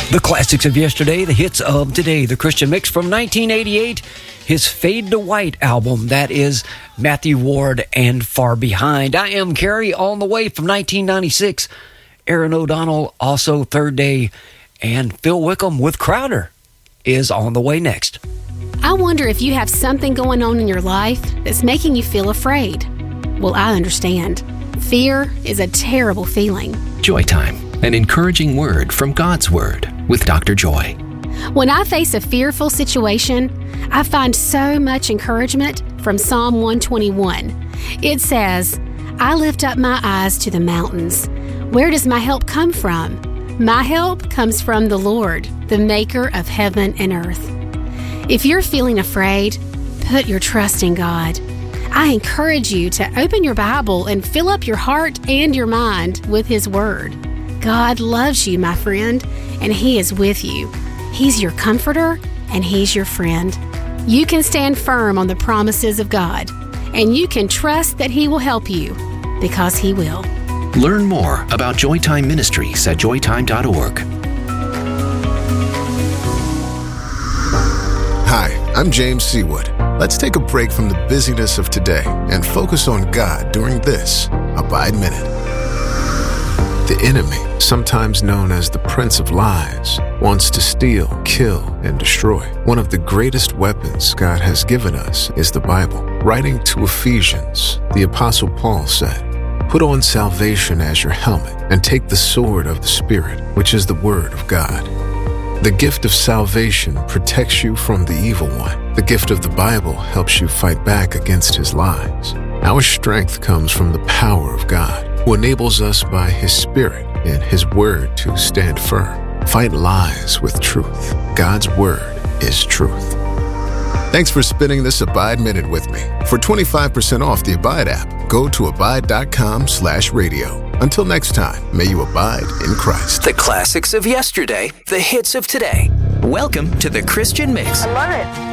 The classics of yesterday, the hits of today. The Christian Mix from 1988, his Fade to White album. That is Matthew Ward and Far Behind. I Am Carrie on the way from 1996. Aaron O'Donnell, also Third Day. And Phil Wickham with Crowder is on the way next. I wonder if you have something going on in your life that's making you feel afraid. Well, I understand. Fear is a terrible feeling. Joy Time, an encouraging word from God's Word with Dr. Joy. When I face a fearful situation, I find so much encouragement from Psalm 121. It says, I lift up my eyes to the mountains. Where does my help come from? My help comes from the Lord, the maker of heaven and earth. If you're feeling afraid, put your trust in God. I encourage you to open your Bible and fill up your heart and your mind with His Word. God loves you, my friend, and He is with you. He's your comforter, and He's your friend. You can stand firm on the promises of God, and you can trust that He will help you, because He will. Learn more about Joytime Ministries at joytime.org. Hi, I'm James Seawood. Let's take a break from the busyness of today and focus on God during this Abide Minute. The enemy, sometimes known as the Prince of Lies, wants to steal, kill, and destroy. One of the greatest weapons God has given us is the Bible. Writing to Ephesians, the Apostle Paul said, "Put on salvation as your helmet and take the sword of the Spirit, which is the Word of God." The gift of salvation protects you from the evil one. The gift of the Bible helps you fight back against his lies. Our strength comes from the power of God, who enables us by His Spirit and His Word to stand firm. Fight lies with truth. God's Word is truth. Thanks for spending this Abide Minute with me. For 25% off the Abide app, go to abide.com/radio. Until next time, may you abide in Christ. The classics of yesterday, the hits of today. Welcome to the Christian Mix. I love it.